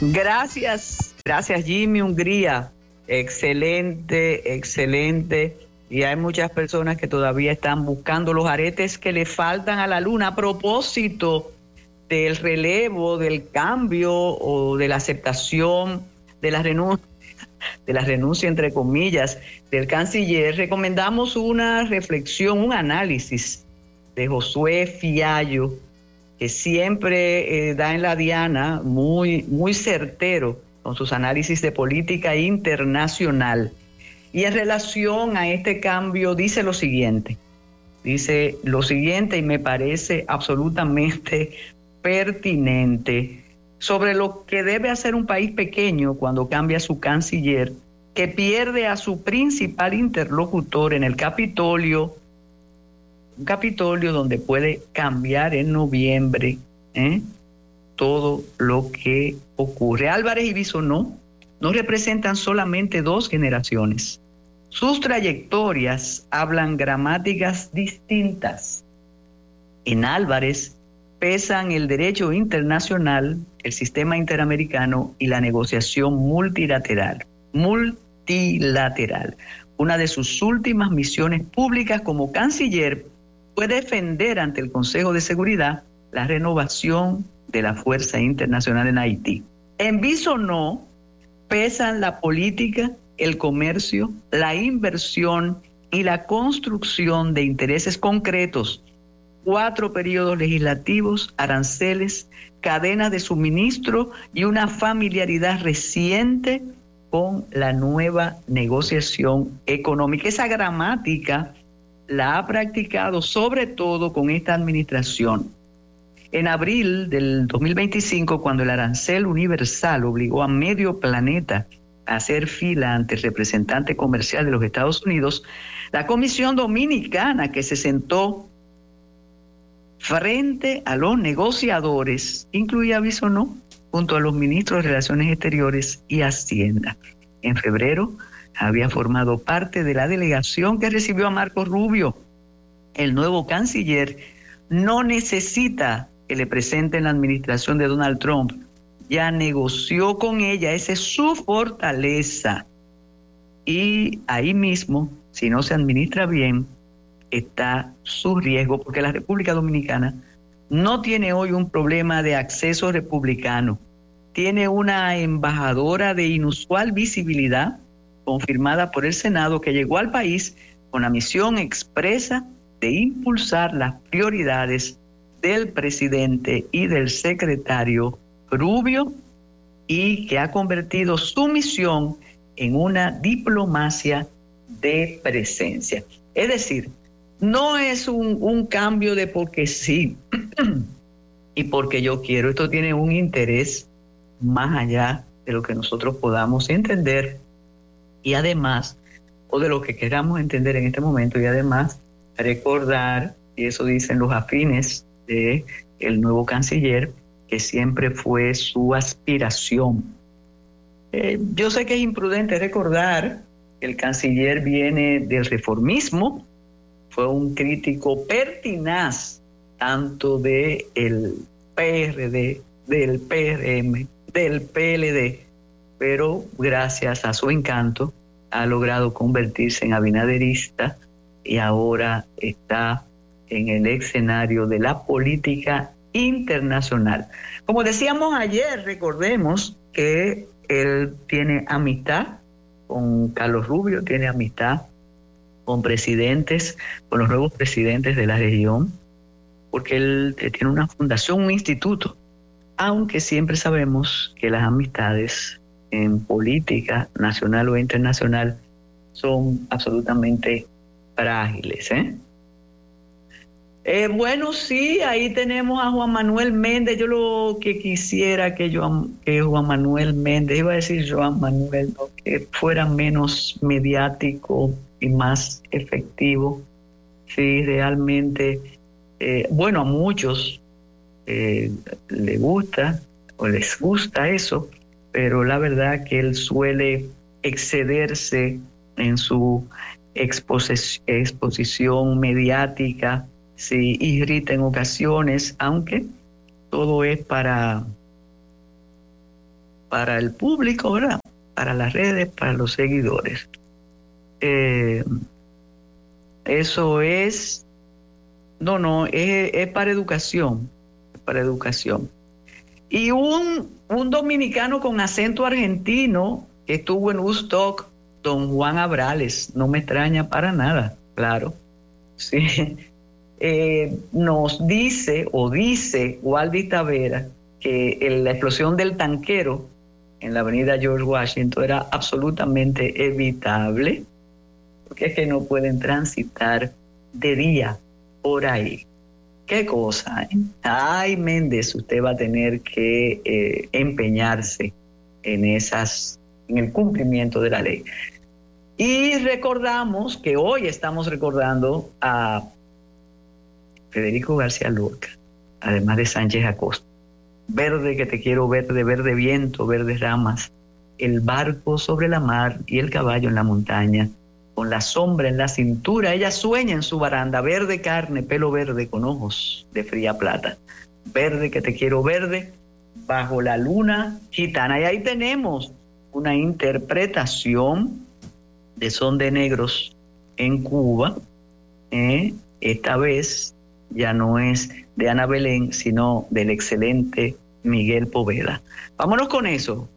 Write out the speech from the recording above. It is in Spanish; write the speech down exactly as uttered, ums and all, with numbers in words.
Gracias, gracias Jimmy Hungría. Excelente, excelente. Y hay muchas personas que todavía están buscando los aretes que le faltan a la luna a propósito del relevo, del cambio o de la aceptación de la renuncia, de la renuncia entre comillas, del canciller. Recomendamos una reflexión, un análisis de Josué Fiallo, que siempre eh, da en la diana, muy, muy certero con sus análisis de política internacional. Y en relación a este cambio dice lo siguiente, dice lo siguiente y me parece absolutamente pertinente sobre lo que debe hacer un país pequeño cuando cambia su canciller, que pierde a su principal interlocutor en el Capitolio, un Capitolio donde puede cambiar en noviembre ¿eh? todo lo que ocurre. Álvarez y Bisonó no representan solamente dos generaciones. Sus trayectorias hablan gramáticas distintas. En Álvarez pesan el derecho internacional, el sistema interamericano y la negociación multilateral. Multilateral. Una de sus últimas misiones públicas como canciller fue defender ante el Consejo de Seguridad la renovación de la Fuerza Internacional en Haití. En Bisonó pesan la política, el comercio, la inversión y la construcción de intereses concretos. Cuatro periodos legislativos, aranceles, cadenas de suministro y una familiaridad reciente con la nueva negociación económica. Esa gramática la ha practicado sobre todo con esta administración. En abril del dos mil veinticinco, cuando el arancel universal obligó a medio planeta a hacer fila ante el representante comercial de los Estados Unidos, la Comisión Dominicana, que se sentó frente a los negociadores, incluía a Bisonó, junto a los ministros de Relaciones Exteriores y Hacienda. En febrero había formado parte de la delegación que recibió a Marco Rubio. El nuevo canciller no necesita que le presenten la administración de Donald Trump. Ya negoció con ella, esa es su fortaleza. Y ahí mismo, si no se administra bien, está su riesgo, porque la República Dominicana no tiene hoy un problema de acceso republicano. Tiene una embajadora de inusual visibilidad, confirmada por el Senado, que llegó al país con la misión expresa de impulsar las prioridades del presidente y del secretario Rubio, y que ha convertido su misión en una diplomacia de presencia. Es decir, no es un, un cambio de porque sí y porque yo quiero. Esto tiene un interés más allá de lo que nosotros podamos entender y además, o de lo que queramos entender en este momento, y además recordar, y eso dicen los afines de el nuevo canciller, que siempre fue su aspiración. Eh, yo sé que es imprudente recordar que el canciller viene del reformismo, fue un crítico pertinaz tanto del P R D, del P R M, del P L D, pero gracias a su encanto ha logrado convertirse en abinaderista y ahora está en el escenario de la política internacional. Como decíamos ayer, recordemos que él tiene amistad con Carlos Rubio, tiene amistad con presidentes, con los nuevos presidentes de la región, porque él tiene una fundación, un instituto, aunque siempre sabemos que las amistades en política nacional o internacional son absolutamente frágiles, ¿eh? Eh, bueno, sí, ahí tenemos a Juan Manuel Méndez. Yo lo que quisiera que, yo, que Juan Manuel Méndez, iba a decir Joan Manuel, ¿no? Que fuera menos mediático y más efectivo. Sí, realmente, eh, bueno, a muchos eh, le gusta o les gusta eso, pero la verdad que él suele excederse en su expos- exposición mediática. Sí, irrita en ocasiones, aunque todo es para, para el público, ¿verdad? Para las redes, para los seguidores. Eh, eso es, no, no, es, es para educación, es para educación. Y un, un dominicano con acento argentino que estuvo en Woodstock, don Juan Abrales, no me extraña para nada, claro. Sí. Eh, nos dice, o dice Waldi Tavera, que el, la explosión del tanquero en la avenida George Washington era absolutamente evitable, porque es que no pueden transitar de día por ahí. ¿Qué cosa? ¿eh? Ay, Méndez, usted va a tener que eh, empeñarse en esas, en el cumplimiento de la ley. Y recordamos que hoy estamos recordando a Federico García Lorca, además de Sánchez Acosta. Verde que te quiero, verde, verde viento, verdes ramas, el barco sobre la mar y el caballo en la montaña, con la sombra en la cintura, ella sueña en su baranda, verde carne, pelo verde con ojos de fría plata. Verde que te quiero, verde, bajo la luna gitana. Y ahí tenemos una interpretación de Son de Negros en Cuba, ¿eh? Esta vez ya no es de Ana Belén, sino del excelente Miguel Poveda. Vámonos con eso.